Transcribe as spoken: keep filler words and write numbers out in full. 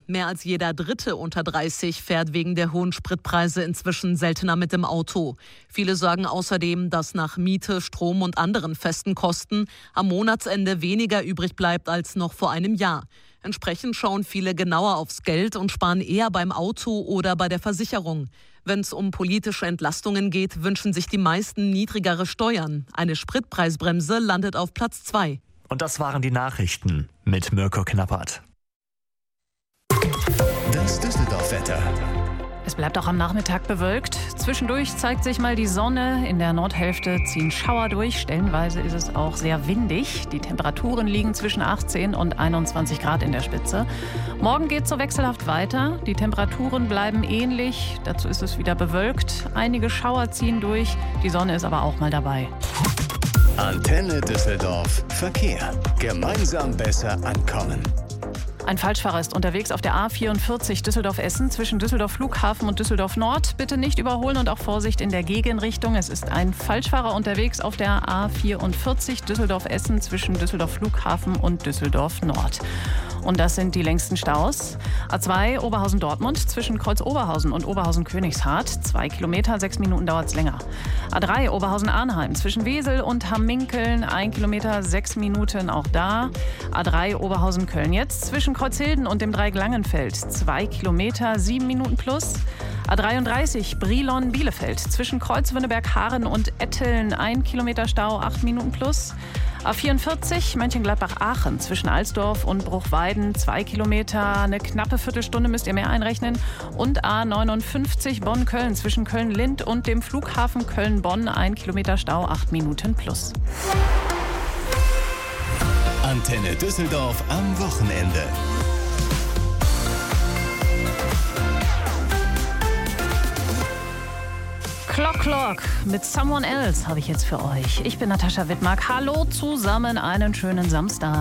Mehr als jeder Dritte unter dreißig fährt wegen der hohen Spritpreise inzwischen seltener mit dem Auto. Viele sagen außerdem, dass nach Miete, Strom und anderen festen Kosten am Monatsende weniger übrig bleibt als noch vor einem Jahr. Entsprechend schauen viele genauer aufs Geld und sparen eher beim Auto oder bei der Versicherung. Wenn es um politische Entlastungen geht, wünschen sich die meisten niedrigere Steuern. Eine Spritpreisbremse landet auf Platz zwei. Und das waren die Nachrichten mit Mirko Knappert. Das Düsseldorf-Wetter. Es bleibt auch am Nachmittag bewölkt. Zwischendurch zeigt sich mal die Sonne. In der Nordhälfte ziehen Schauer durch. Stellenweise ist es auch sehr windig. Die Temperaturen liegen zwischen achtzehn und einundzwanzig Grad in der Spitze. Morgen geht es so wechselhaft weiter. Die Temperaturen bleiben ähnlich. Dazu ist es wieder bewölkt. Einige Schauer ziehen durch. Die Sonne ist aber auch mal dabei. Antenne Düsseldorf. Verkehr. Gemeinsam besser ankommen. Ein Falschfahrer ist unterwegs auf der A vierundvierzig Düsseldorf-Essen zwischen Düsseldorf Flughafen und Düsseldorf Nord. Bitte nicht überholen und auch Vorsicht in der Gegenrichtung. Es ist ein Falschfahrer unterwegs auf der A vierundvierzig Düsseldorf-Essen zwischen Düsseldorf Flughafen und Düsseldorf Nord. Und das sind die längsten Staus. A zwei Oberhausen-Dortmund zwischen Kreuz-Oberhausen und Oberhausen-Königshardt. Zwei Kilometer, sechs Minuten dauert es länger. A drei Oberhausen-Arnheim zwischen Wesel und Hamminkeln. Ein Kilometer, sechs Minuten auch da. A drei Oberhausen-Köln jetzt zwischen Kreuzhilden und dem Dreieck Langenfeld. Zwei Kilometer, sieben Minuten plus. A dreiunddreißig Brilon-Bielefeld zwischen Kreuzwünneberg-Haaren und Etteln. Ein Kilometer Stau, acht Minuten plus. A vierundvierzig Mönchengladbach-Aachen zwischen Alsdorf und Bruchweiden. Zwei Kilometer, eine knappe Viertelstunde müsst ihr mehr einrechnen. Und A neunundfünfzig Bonn-Köln zwischen Köln-Lind und dem Flughafen Köln-Bonn. Ein Kilometer Stau, acht Minuten plus. Antenne Düsseldorf am Wochenende. Clock Clock mit Someone Else habe ich jetzt für euch. Ich bin Natascha Wittmark. Hallo zusammen, einen schönen Samstag.